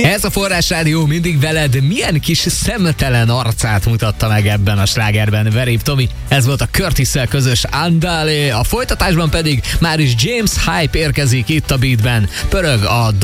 Ez a Forrás Rádió mindig veled milyen kis szemtelen arcát mutatta meg ebben a slágerben Veréb Tomi. Ez volt a Curtis-szel közös Andale, a folytatásban pedig már is James Hype érkezik itt a beatben. Pörög a